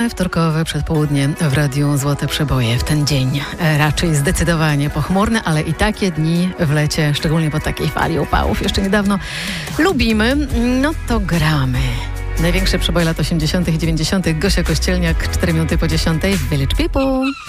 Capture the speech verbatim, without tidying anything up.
Wtorkowe przedpołudnie w Radiu Złote Przeboje. W ten dzień raczej zdecydowanie pochmurny, ale i takie dni w lecie, szczególnie po takiej fali upałów, jeszcze niedawno lubimy, no to gramy. Największe przeboje lat osiemdziesiątych i dziewięćdziesiątych. Gosia Kościelniak, cztery minuty po dziesiątej w Village People.